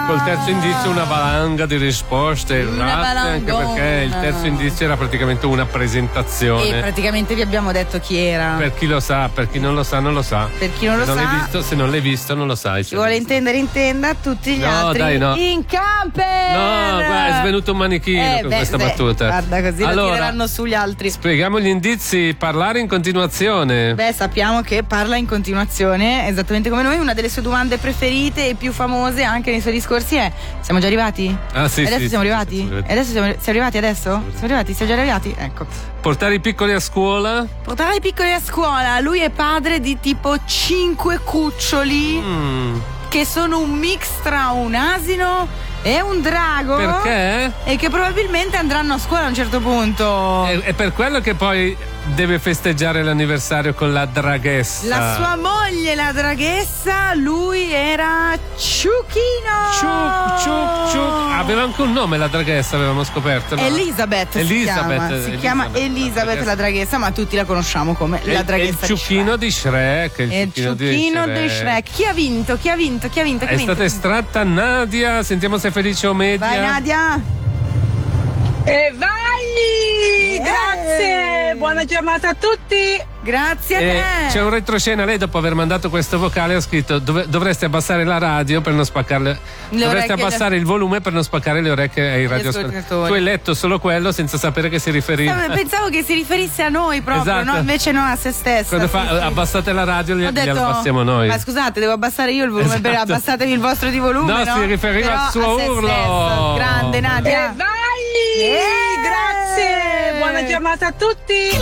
Col terzo indizio una valanga di risposte errate, anche perché il terzo indizio era praticamente una presentazione. E praticamente vi abbiamo detto chi era. Per chi lo sa, per chi non lo sa, non lo sa. Per chi non lo sa, se non l'hai visto, non lo sai. Chi vuole intendere intenda, tutti gli altri in camper. No, guarda, è svenuto un manichino con questa battuta. Guarda, così allora, la tireranno sugli altri. Spieghiamo gli indizi. Parlare in continuazione. Beh, sappiamo che parla in continuazione, esattamente come noi. Una delle sue domande preferite e più famose anche nei suoi discorsi è: siamo già arrivati? Sì, adesso sì, siamo sì, arrivati? sì, sì. Adesso siamo arrivati adesso? Siamo arrivati? Siamo già arrivati? Ecco. Portare i piccoli a scuola. Portare i piccoli a scuola. Lui è padre di tipo 5 cuccioli che sono un mix tra un asino e un drago. Perché? E che probabilmente andranno a scuola a un certo punto. È per quello che poi deve festeggiare l'anniversario con la draghessa. La sua moglie, la draghessa, lui era Ciuchino. Ciuc. Aveva anche un nome la draghessa, avevamo scoperto, no? Elisabeth si chiama Elisabeth la draghessa, ma tutti la conosciamo come la draghessa. Il ciuchino di Shrek. Il ciuchino di Shrek. Chi ha vinto? È stata estratta Nadia. Sentiamo se è felice o media. Vai Nadia. E vai! Grazie! Buona giornata a tutti! Grazie a te! C'è un retroscena, lei dopo aver mandato questo vocale ha scritto: dovreste abbassare la radio per non spaccarle. Dovreste abbassare il volume per non spaccare le orecchie ai radioascoltatori. Tu hai letto solo quello senza sapere che si riferiva. Pensavo che si riferisse a noi proprio, esatto. No? Invece no, a se stessa. Quando abbassate la radio gliela passiamo noi. Ma scusate, devo abbassare io il volume, per abbassatemi il vostro di volume. No, si riferiva al suo urlo. Stessa. Grande Nadia. E vai! Grazie! Buona giornata a tutti!